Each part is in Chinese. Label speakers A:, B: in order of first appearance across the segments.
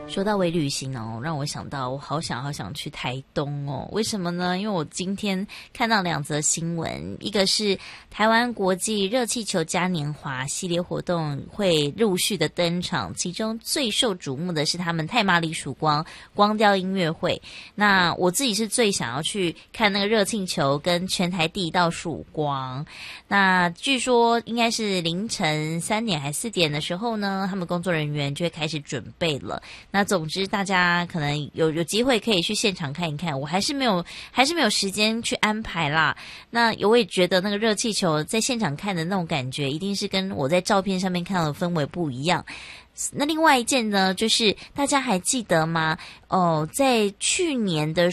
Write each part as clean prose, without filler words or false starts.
A: 说到微旅行哦，让我想到我好想去台东哦。为什么呢？因为我今天看到2则新闻，一个是台湾国际热气球嘉年华系列活动会陆续的登场，其中最受瞩目的是他们太麻里曙光光雕音乐会。那我自己是最想要去看那个热气球跟全台第一道曙光。那据说应该是凌晨3点还4点的时候呢，他们工作人员就会开始准备了。那总之大家可能有机会可以去现场看一看，我还是没有时间去安排啦。那我也觉得那个热气球在现场看的那种感觉一定是跟我在照片上面看到的氛围不一样。那另外一件呢，就是大家还记得吗？在去年的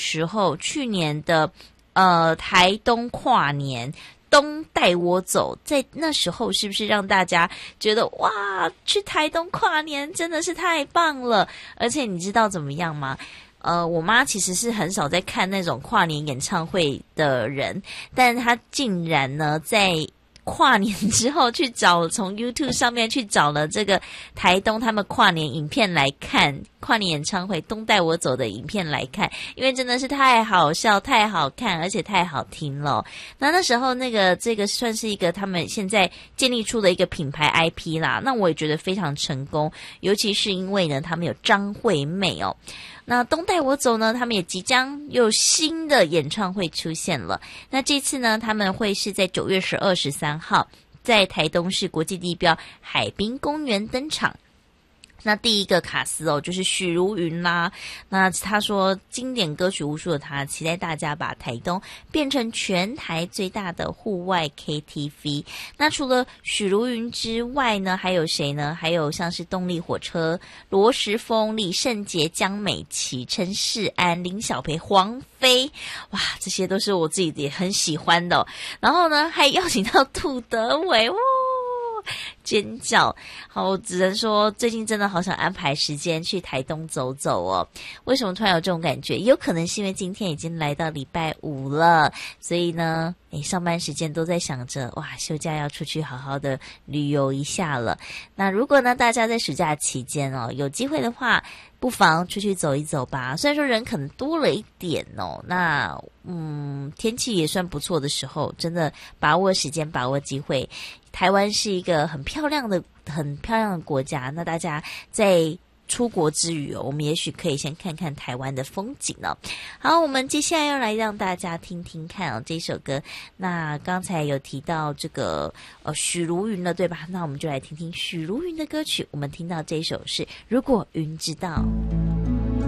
A: 台东跨年东带我走，在那时候是不是让大家觉得哇，去台东跨年真的是太棒了？而且你知道怎么样吗？我妈其实是很少在看那种跨年演唱会的人，但她竟然呢在跨年之后从 YouTube 上面去找了这个台东他们跨年影片来看，跨年演唱会东带我走的影片来看，因为真的是太好笑、太好看，而且太好听了。那时候这个算是一个他们现在建立出的一个品牌 IP 啦，那我也觉得非常成功，尤其是因为呢他们有张惠妹哦。那东带我走呢，他们也即将有新的演唱会出现了。那这次呢，他们会是在9月12、13号在台东市国际地标海滨公园登场。那第一个卡司哦，就是许茹芸啦。那他说经典歌曲无数的他，期待大家把台东变成全台最大的户外 KTV。那除了许茹芸之外呢，还有谁呢？还有像是动力火车、罗时丰、李圣杰、江美琪、陈世安、林小培、黄飞，哇，这些都是我自己也很喜欢的哦。然后呢，还邀请到杜德伟，哇，尖叫！好，我只能说最近真的好想安排时间去台东走走哦。为什么突然有这种感觉？也有可能是因为今天已经来到礼拜5了，所以呢上班时间都在想着哇，休假要出去好好的旅游一下了。那如果呢大家在暑假期间哦有机会的话，不妨出去走一走吧。虽然说人可能多了一点哦，那天气也算不错的时候，真的把握时间，把握机会。台湾是一个很漂亮的国家，那大家在出国之余哦，我们也许可以先看看台湾的风景哦。好，我们接下来要来让大家听听看哦这首歌。那刚才有提到这个许茹芸了，对吧？那我们就来听听许茹芸的歌曲。我们听到这首是《如果云知道》。